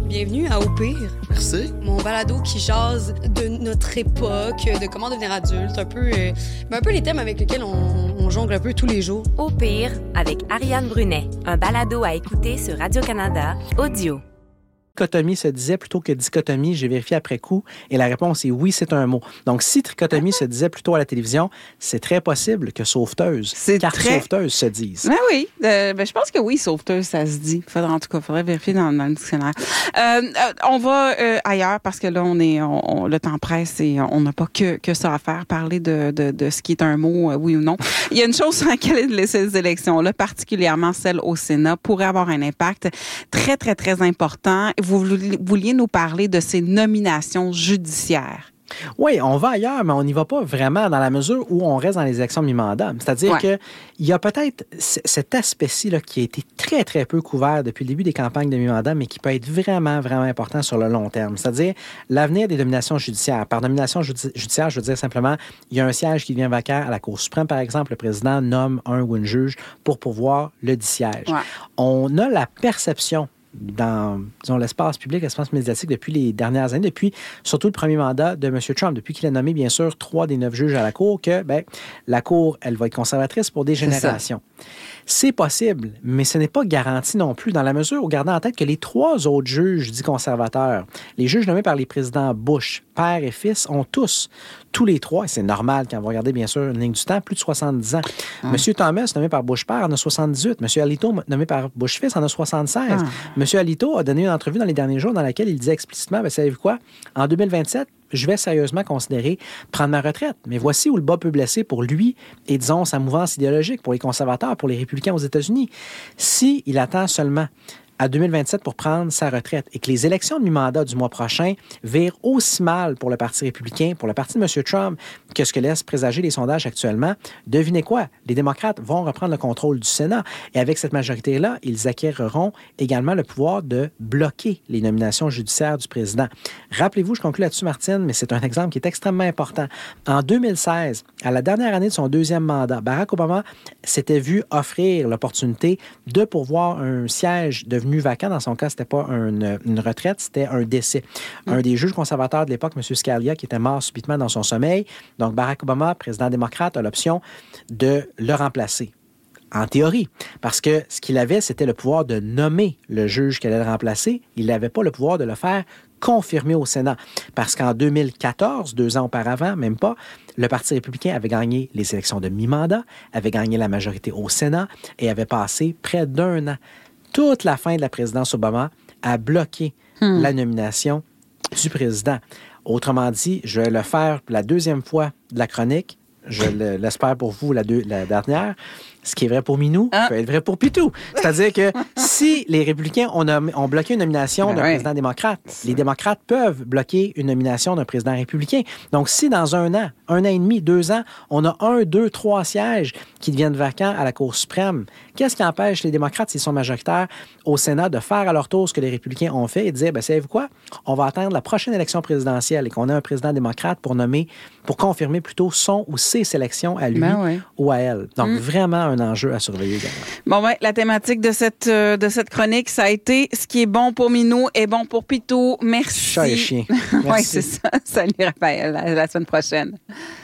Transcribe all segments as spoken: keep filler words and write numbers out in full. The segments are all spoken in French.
Bienvenue à Au pire. Merci. Mon balado qui jase de notre époque, de comment devenir adulte, un peu, euh, ben un peu les thèmes avec lesquels on, on jongle un peu tous les jours. Au pire, avec Ariane Brunet, un balado à écouter sur Radio-Canada, audio. Trichotomie se disait plutôt que dichotomie, j'ai vérifié après coup, et la réponse est oui, c'est un mot. Donc, si trichotomie se disait plutôt à la télévision, c'est très possible que sauveteuse, c'est carte très... sauveteuse se dise. Ben oui, euh, ben je pense que oui, sauveteuse, ça se dit. Faudrait, en tout cas, il faudrait vérifier dans, dans le dictionnaire. Euh, euh, on va euh, ailleurs parce que là, on est, on, on, le temps presse et on n'a pas que, que ça à faire, parler de, de, de ce qui est un mot, euh, oui ou non. Il y a une chose sur laquelle ces élections-là, particulièrement celle au Sénat, pourrait avoir un impact très, très, très important. Vous vouliez nous parler de ces nominations judiciaires. Oui, on va ailleurs, mais on n'y va pas vraiment dans la mesure où on reste dans les élections de mi-mandat. C'est-à-dire ouais. qu'il y a peut-être c- cet aspect-ci là, qui a été très, très peu couvert depuis le début des campagnes de mi-mandat, mais qui peut être vraiment, vraiment important sur le long terme. C'est-à-dire l'avenir des nominations judiciaires. Par nomination judi- judiciaire, je veux dire simplement, il y a un siège qui devient vacant à la Cour suprême, par exemple, le président nomme un ou une juge pour pourvoir le dit siège. Ouais. On a la perception dans, disons, l'espace public, l'espace médiatique depuis les dernières années, depuis surtout le premier mandat de M. Trump, depuis qu'il a nommé, bien sûr, trois des neuf juges à la Cour, que ben, la Cour, elle va être conservatrice pour des générations. C'est possible, mais ce n'est pas garanti non plus, dans la mesure où, gardant en tête que les trois autres juges dits conservateurs, les juges nommés par les présidents Bush, père et fils, ont tous, tous les trois, et c'est normal quand vous regardez, bien sûr, une ligne du temps, plus de soixante-dix ans. Ah. M. Thomas, nommé par Bush père, en a soixante-dix-huit. M. Alito, nommé par Bush fils, en a soixante-seize. Ah. M. Alito a donné une entrevue dans les derniers jours dans laquelle il disait explicitement, bien, savez-vous quoi, en deux mille vingt-sept, je vais sérieusement considérer prendre ma retraite. Mais voici où le bas peut blesser pour lui et, disons, sa mouvance idéologique, pour les conservateurs, pour les républicains aux États-Unis. S'il attend seulement à deux mille vingt-sept pour prendre sa retraite et que les élections de mi-mandat du mois prochain virent aussi mal pour le Parti républicain, pour le parti de M. Trump, que ce que laissent présager les sondages actuellement, devinez quoi? Les démocrates vont reprendre le contrôle du Sénat et avec cette majorité-là, ils acquéreront également le pouvoir de bloquer les nominations judiciaires du président. Rappelez-vous, je conclue là-dessus, Martine, mais c'est un exemple qui est extrêmement important. En deux mille seize, à la dernière année de son deuxième mandat, Barack Obama s'était vu offrir l'opportunité de pourvoir un siège devenu vacant. Dans son cas, c'était pas une, une retraite, c'était un décès. Mm. Un des juges conservateurs de l'époque, M. Scalia, qui était mort subitement dans son sommeil. Donc, Barack Obama, président démocrate, a l'option de le remplacer. En théorie, parce que ce qu'il avait, c'était le pouvoir de nommer le juge qui allait le remplacer. Il n'avait pas le pouvoir de le faire confirmer au Sénat. Parce qu'en deux mille quatorze, deux ans auparavant, même pas, le Parti républicain avait gagné les élections de mi-mandat, avait gagné la majorité au Sénat et avait passé près d'un an, toute la fin de la présidence Obama, à bloquer hmm. la nomination du président. Autrement dit, je vais le faire pour la deuxième fois de la chronique. Je l'espère pour vous la, deux, la dernière. Ce qui est vrai pour Minou ah. peut être vrai pour Pitou. C'est-à-dire que si les républicains ont, nom- ont bloqué une nomination ben d'un oui. président démocrate, les démocrates peuvent bloquer une nomination d'un président républicain. Donc, si dans un an, un an et demi, deux ans, on a un, deux, trois sièges qui deviennent vacants à la Cour suprême, qu'est-ce qui empêche les démocrates, s'ils sont majoritaires, au Sénat, de faire à leur tour ce que les républicains ont fait et de dire, ben, savez-vous quoi? On va attendre la prochaine élection présidentielle et qu'on ait un président démocrate pour nommer, pour confirmer plutôt son ou ses sélections à lui ben oui. ou à elle. Donc, mm. vraiment un enjeu à surveiller également. Bon, ben, la thématique de cette, euh, de cette chronique, ça a été ce qui est bon pour Minou est bon pour Pitou. Merci. Chat et chien. Oui, c'est ça. Salut, Raphaël. À la semaine prochaine.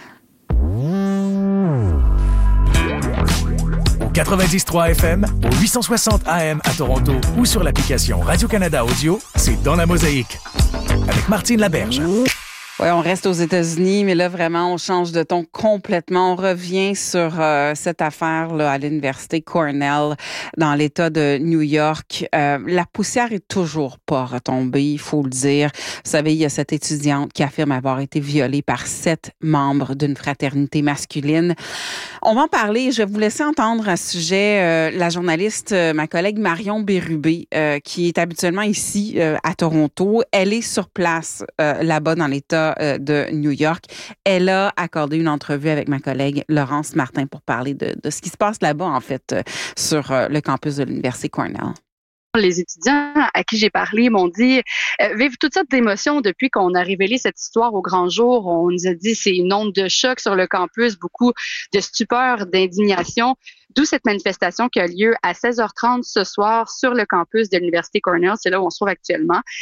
Au quatre-vingt-dix trois F M, au huit cent soixante A M à Toronto ou sur l'application Radio-Canada Audio, c'est Dans la Mosaïque. Avec Martine Laberge. Oui, on reste aux États-Unis, mais là, vraiment, on change de ton complètement. On revient sur euh, cette affaire-là à l'université Cornell, dans l'État de New York. Euh, la poussière est toujours pas retombée, il faut le dire. Vous savez, il y a cette étudiante qui affirme avoir été violée par sept membres d'une fraternité masculine. On va en parler. Je vais vous laisser entendre à ce sujet euh, la journaliste, euh, ma collègue Marion Bérubé, euh, qui est habituellement ici euh, à Toronto. Elle est sur place euh, là-bas dans l'État de New York. Elle a accordé une entrevue avec ma collègue Laurence Martin pour parler de, de ce qui se passe là-bas, en fait, sur le campus de l'Université Cornell. Les étudiants à qui j'ai parlé m'ont dit euh, vivent toutes sortes d'émotions depuis qu'on a révélé cette histoire au grand jour. On nous a dit c'est une onde de choc sur le campus, beaucoup de stupeur, d'indignation. D'où cette manifestation qui a lieu à seize heures trente ce soir sur le campus de l'Université Cornell. C'est là où on se trouve actuellement.